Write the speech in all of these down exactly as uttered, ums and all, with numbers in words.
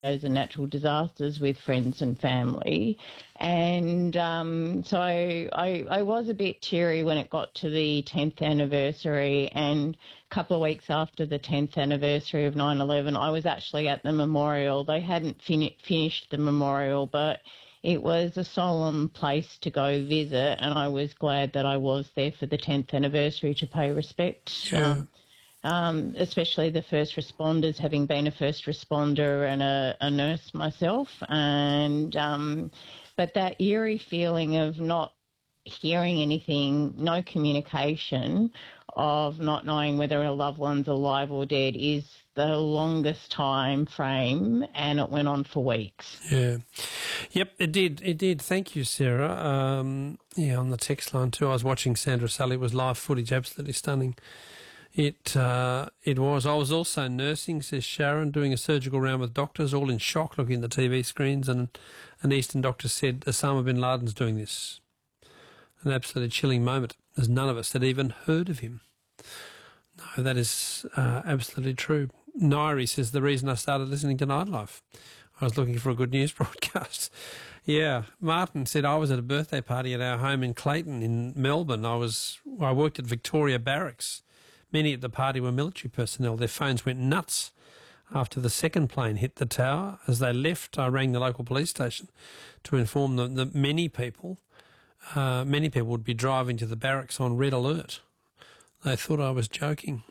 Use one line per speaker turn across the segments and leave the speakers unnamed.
and natural disasters with friends and family. And um, so I, I was a bit teary when it got to the tenth anniversary, and a couple of weeks after the tenth anniversary of nine eleven, I was actually at the memorial. They hadn't fin- finished the memorial, but it was a solemn place to go visit, and I was glad that I was there for the tenth anniversary to pay respect.
Sure.
Um, um, especially the first responders, having been a first responder and a, a nurse myself. And um, but that eerie feeling of not hearing anything, no communication, of not knowing whether a loved one's alive or dead is the longest time frame, and it went on for weeks.
Yeah. Yep, it did. It did. Thank you, Sarah. Um, yeah, on the text line too. I was watching Sandra Sully. It was live footage, absolutely stunning. It uh, it was. I was also nursing, says Sharon, doing a surgical round with doctors, all in shock, looking at the T V screens, and an Eastern doctor said Osama bin Laden's doing this. An absolutely chilling moment, as none of us had even heard of him. No, that is uh, absolutely true. Nairi says the reason I started listening to Nightlife, I was looking for a good news broadcast. Yeah, Martin said I was at a birthday party at our home in Clayton in Melbourne. I was I worked at Victoria Barracks. Many at the party were military personnel. Their phones went nuts after the second plane hit the tower. As they left, I rang the local police station to inform them that many people, uh, many people would be driving to the barracks on red alert. They thought I was joking.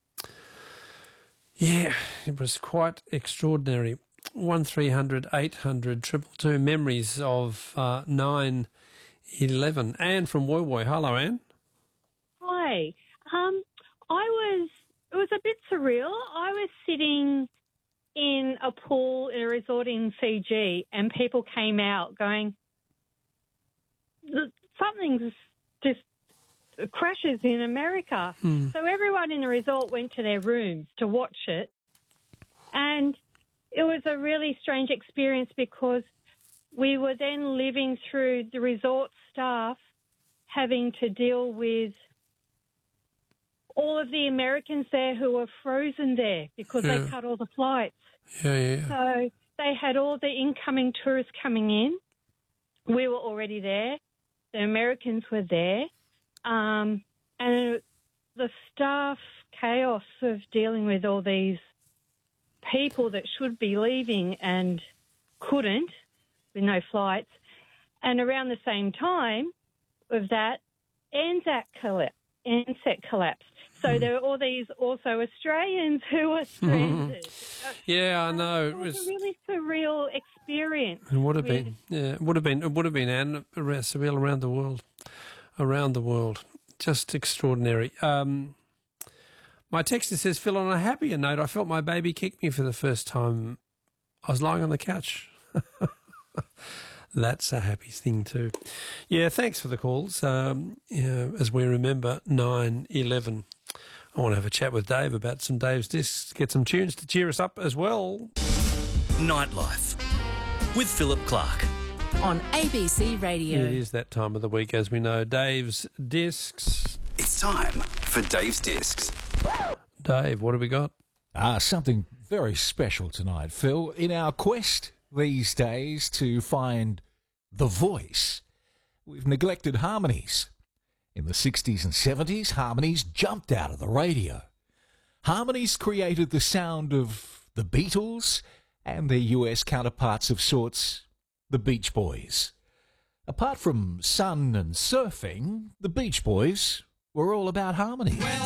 Yeah, it was quite extraordinary. One three hundred eight hundred triple two memories of uh, nine eleven. Anne from Woy Woy. Hello, Anne.
Hi. Um, I was, it was a bit surreal. I was sitting in a pool in a resort in Fiji, and people came out going, something's just crashes in America.
Hmm.
So everyone in the resort went to their rooms to watch it. And it was a really strange experience because we were then living through the resort staff having to deal with all of the Americans there who were frozen there because
Yeah.
they cut all the flights.
Yeah, yeah.
So they had all the incoming tourists coming in. We were already there. The Americans were there. Um, and the staff chaos of dealing with all these people that should be leaving and couldn't with no flights. And around the same time of that, Anzac collapsed. Anzac collapsed. So there were all these also Australians who were stranded.
Yeah, I know.
It was a really surreal experience.
It would have
with-
been. Yeah, it would have been. It would have been, Anne, around- surreal around the world. Around the world. Just extraordinary. Um, my texter says, Phil, on a happier note, I felt my baby kick me for the first time. I was lying on the couch. That's a happy thing too. Yeah, thanks for the calls. Um, yeah, as we remember nine eleven. I want to have a chat with Dave about some Dave's Discs, get some tunes to cheer us up as well.
Nightlife with Philip Clark.
On A B C Radio.
It is that time of the week, as we know. Dave's Discs.
It's time for Dave's Discs.
Dave, what have we got?
Ah, something very special tonight, Phil. In our quest these days to find the voice, we've neglected harmonies. In the sixties and seventies, harmonies jumped out of the radio. Harmonies created the sound of the Beatles and their U S counterparts of sorts, the Beach Boys. Apart from sun and surfing, the Beach Boys were all about harmony.
Well,